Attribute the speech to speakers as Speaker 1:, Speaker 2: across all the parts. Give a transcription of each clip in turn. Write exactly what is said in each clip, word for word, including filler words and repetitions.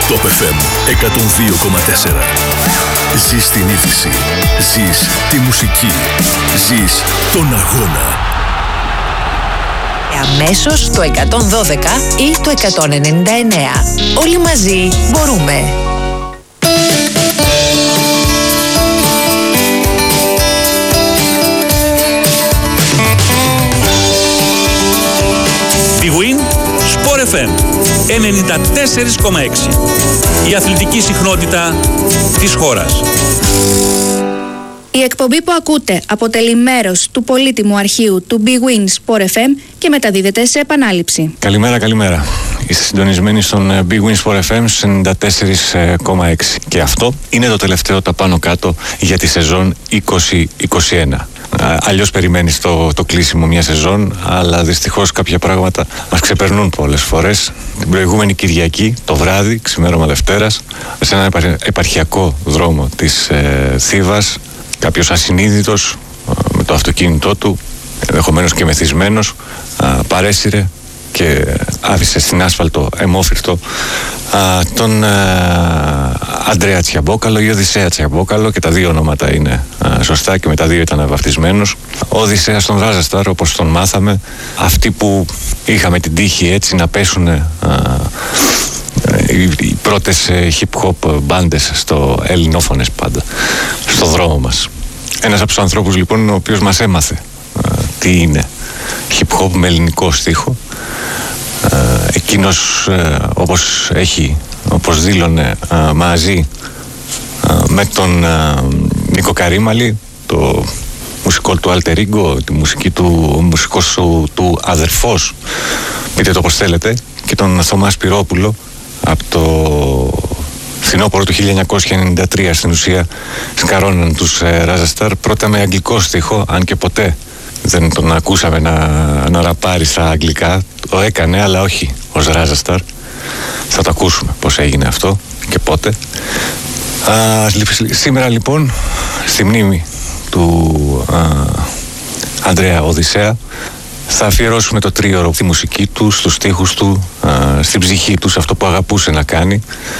Speaker 1: Top εφ εμ εκατόν δύο κόμμα τέσσερα. Ζεις την είδηση. Ζεις τη μουσική. Ζεις τον αγώνα.
Speaker 2: Αμέσως το εκατόν δώδεκα ή το εκατόν ενενήντα εννέα. Όλοι μαζί μπορούμε.
Speaker 3: Big Win Sport εφ εμ ενενήντα τέσσερα κόμμα έξι. Η αθλητική συχνότητα της χώρας.
Speaker 4: Η εκπομπή που ακούτε αποτελεί μέρος του πολύτιμου αρχείου του Big Win Sport εφ εμ και μεταδίδεται σε επανάληψη.
Speaker 5: Καλημέρα, καλημέρα. Είστε συντονισμένοι στον Big Win Sport εφ εμ ενενήντα τέσσερα κόμμα έξι. Και αυτό είναι το τελευταίο τα πάνω κάτω για τη σεζόν είκοσι είκοσι ένα. Αλλιώς περιμένεις το, το κλείσιμο μια σεζόν, αλλά δυστυχώς κάποια πράγματα μας ξεπερνούν πολλές φορές. Την προηγούμενη Κυριακή, το βράδυ, ξημέρωμα Δευτέρας, σε ένα επαρχιακό δρόμο της ε, Θήβας, κάποιος ασυνείδητος με το αυτοκίνητό του, ενδεχομένως και μεθυσμένος, παρέσυρε και άφησε στην άσφαλτο αιμόφυρτο τον Αντρέα Τσιαμπόκαλο ή Οδυσσέα Τσιαμπόκαλο, και τα δύο ονόματα είναι σωστά και με τα δύο ήταν βαφτισμένος. Ο Οδυσσέας τον Ράζασταρ, όπως τον μάθαμε, αυτοί που είχαμε την τύχη έτσι να πέσουν οι πρώτες hip-hop μπάντες στο ελληνόφωνες πάντα, στο δρόμο μας. Ένας από τους ανθρώπους λοιπόν ο οποίος μας έμαθε τι είναι hip-hop με ελληνικό στίχο. Εκείνος όπως έχει, όπως δήλωνε μαζί με τον Νίκο Καρύμαλη, το μουσικό του alter ego, τη μουσική του, ο μουσικός του, του αδερφός, πείτε το όπως θέλετε, και τον Θωμά Σπυρόπουλο από το φθινόπωρο του χίλια εννιακόσια ενενήντα τρία στην ουσία σκαρώναν τους ε, Ράζασταρ, πρώτα με αγγλικό στίχο, αν και ποτέ δεν τον ακούσαμε να, να ραπάρει στα αγγλικά. Το έκανε, αλλά όχι ως Ράζασταρ. Θα το ακούσουμε πώς έγινε αυτό και πότε. Α, σήμερα λοιπόν στη μνήμη του α, Ανδρέα Οδυσσέα θα αφιερώσουμε το τρίωρο, τη μουσική του, στους στίχους του, α, στην ψυχή του, σε αυτό που αγαπούσε να κάνει.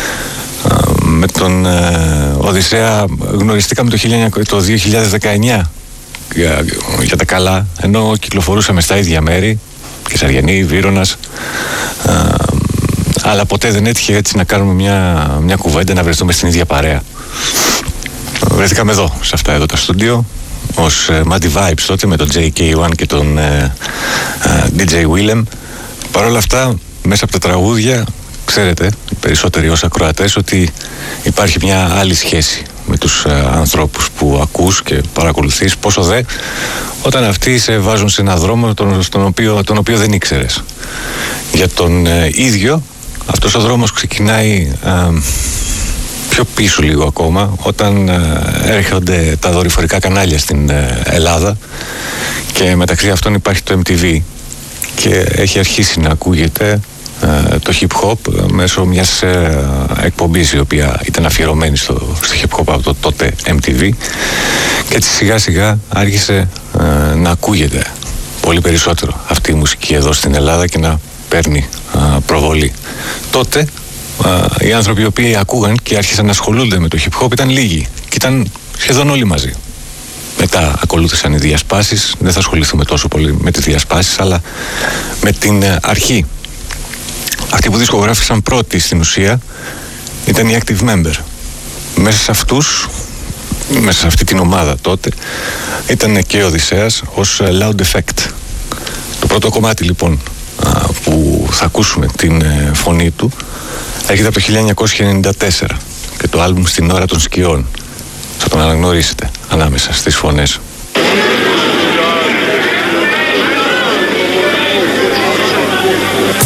Speaker 5: Α, με τον α, Οδυσσέα γνωριστήκαμε το, το δύο χιλιάδες δεκαεννιά για, για τα καλά, ενώ κυκλοφορούσαμε στα ίδια μέρη, Κεσαριανή, Βύρωνας, α, αλλά ποτέ δεν έτυχε έτσι να κάνουμε μια, μια κουβέντα, να βρεθούμε στην ίδια παρέα. Βρεθήκαμε εδώ, σε αυτά εδώ τα στούντιο, ως uh, Muddy Vibes τότε, με τον τζέι κέι ουάν και τον uh, uh, ντι τζέι Willem. Παρ' όλα αυτά, μέσα από τα τραγούδια, ξέρετε, οι περισσότεροι ως ακροατές, ότι υπάρχει μια άλλη σχέση με τους uh, ανθρώπους που ακούς και παρακολουθείς, πόσο δε όταν αυτοί σε βάζουν σε έναν δρόμο τον, τον, οποίο, τον οποίο δεν ήξερες. Για τον uh, ίδιο, αυτός ο δρόμος ξεκινάει uh, πιο πίσω λίγο ακόμα, όταν uh, έρχονται τα δορυφορικά κανάλια στην uh, Ελλάδα, και μεταξύ αυτών υπάρχει το εμ τι βι, και έχει αρχίσει να ακούγεται uh, το hip hop μέσω μιας uh, εκπομπής η οποία ήταν αφιερωμένη στο, στο hip hop από το τότε εμ τι βι, και έτσι σιγά σιγά άρχισε uh, να ακούγεται πολύ περισσότερο αυτή η μουσική εδώ στην Ελλάδα και να παίρνει uh, προβολή. Τότε Uh, οι άνθρωποι οι οποίοι ακούγαν και άρχισαν να ασχολούνται με το hip hop ήταν λίγοι, και ήταν σχεδόν όλοι μαζί. Μετά ακολούθησαν οι διασπάσεις, δεν θα ασχοληθούμε τόσο πολύ με τις διασπάσεις, αλλά με την uh, αρχή. Αυτοί που δισκογράφησαν πρώτοι στην ουσία ήταν οι Active Member. Μέσα σε αυτούς, μέσα σε αυτή την ομάδα τότε, ήταν και ο Οδυσσέας ως uh, Loud Effect. Το πρώτο κομμάτι λοιπόν uh, που θα ακούσουμε την uh, φωνή του έρχεται από το χίλια εννιακόσια ενενήντα τέσσερα και το άλμπουμ Στην ώρα των σκιών. Θα τον αναγνωρίσετε ανάμεσα στις φωνές.